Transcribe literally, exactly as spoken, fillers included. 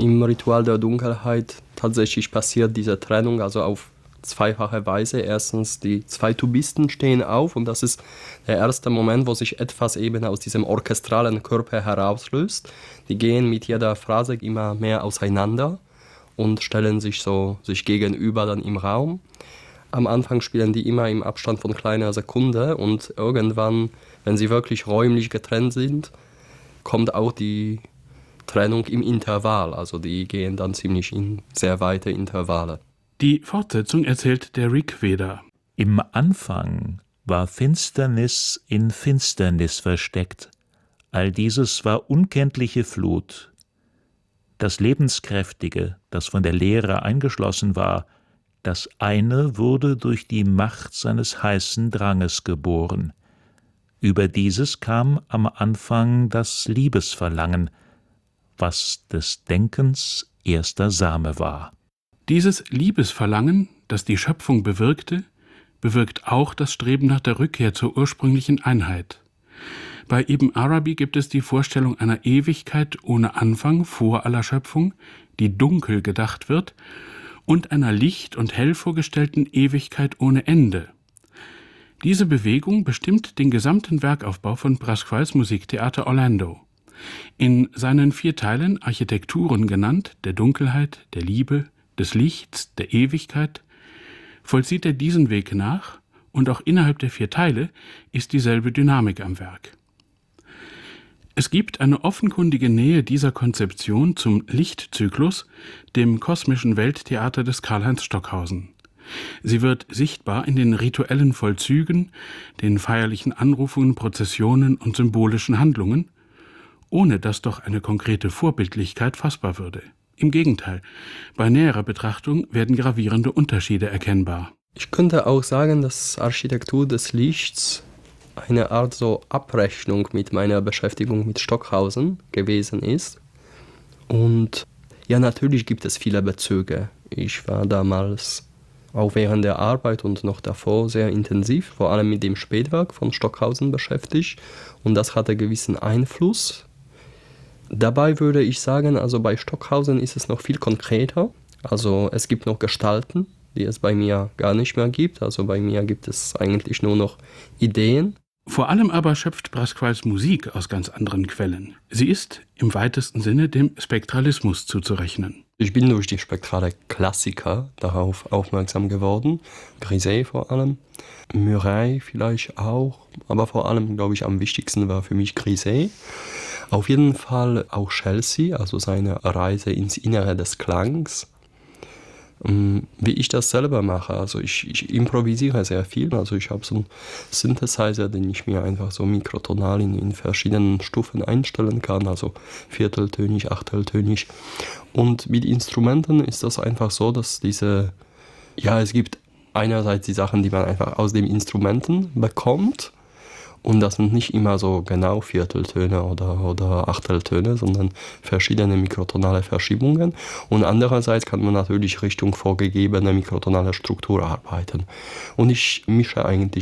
Im Ritual der Dunkelheit tatsächlich passiert diese Trennung, also auf zweifache Weise. Erstens, die zwei Tubisten stehen auf und das ist der erste Moment, wo sich etwas eben aus diesem orchestralen Körper herauslöst. Die gehen mit jeder Phrase immer mehr auseinander und stellen sich so sich gegenüber dann im Raum. Am Anfang spielen die immer im Abstand von kleiner Sekunde und irgendwann, wenn sie wirklich räumlich getrennt sind, kommt auch die Trennung im Intervall. Also die gehen dann ziemlich in sehr weite Intervalle. Die Fortsetzung erzählt der Rig Veda. Im Anfang war Finsternis in Finsternis versteckt. All dieses war unkenntliche Flut. Das Lebenskräftige, das von der Leere eingeschlossen war, das eine wurde durch die Macht seines heißen Dranges geboren. Über dieses kam am Anfang das Liebesverlangen, was des Denkens erster Same war. Dieses Liebesverlangen, das die Schöpfung bewirkte, bewirkt auch das Streben nach der Rückkehr zur ursprünglichen Einheit. Bei Ibn Arabi gibt es die Vorstellung einer Ewigkeit ohne Anfang vor aller Schöpfung, die dunkel gedacht wird, und einer licht und hell vorgestellten Ewigkeit ohne Ende. Diese Bewegung bestimmt den gesamten Werkaufbau von Pasquales Musiktheater Orlando. In seinen vier Teilen, Architekturen genannt, der Dunkelheit, der Liebe, des Lichts, der Ewigkeit, vollzieht er diesen Weg nach, und auch innerhalb der vier Teile ist dieselbe Dynamik am Werk. Es gibt eine offenkundige Nähe dieser Konzeption zum Lichtzyklus, dem kosmischen Welttheater des Karlheinz Stockhausen. Sie wird sichtbar in den rituellen Vollzügen, den feierlichen Anrufungen, Prozessionen und symbolischen Handlungen, ohne dass doch eine konkrete Vorbildlichkeit fassbar würde. Im Gegenteil, bei näherer Betrachtung werden gravierende Unterschiede erkennbar. Ich könnte auch sagen, dass Architektur des Lichts eine Art so Abrechnung mit meiner Beschäftigung mit Stockhausen gewesen ist. Und ja, natürlich gibt es viele Bezüge. Ich war damals auch während der Arbeit und noch davor sehr intensiv, vor allem mit dem Spätwerk von Stockhausen beschäftigt. Und das hatte gewissen Einfluss. Dabei würde ich sagen, also bei Stockhausen ist es noch viel konkreter. Also es gibt noch Gestalten, die es bei mir gar nicht mehr gibt. Also bei mir gibt es eigentlich nur noch Ideen. Vor allem aber schöpft Pasquales Musik aus ganz anderen Quellen. Sie ist im weitesten Sinne dem Spektralismus zuzurechnen. Ich bin durch die spektrale Klassiker darauf aufmerksam geworden. Grisey vor allem, Murray vielleicht auch, aber vor allem, glaube ich, am wichtigsten war für mich Grisey. Auf jeden Fall auch Chelsea, also seine Reise ins Innere des Klangs. Wie ich das selber mache, also ich, ich improvisiere sehr viel, also ich habe so einen Synthesizer, den ich mir einfach so mikrotonal in, in verschiedenen Stufen einstellen kann, also vierteltönig, achteltönig. Und mit Instrumenten ist das einfach so, dass diese, ja, es gibt einerseits die Sachen, die man einfach aus den Instrumenten bekommt. Und das sind nicht immer so genau Vierteltöne oder, oder Achteltöne, sondern verschiedene mikrotonale Verschiebungen. Und andererseits kann man natürlich Richtung vorgegebene mikrotonale Struktur arbeiten. Und ich mische eigentlich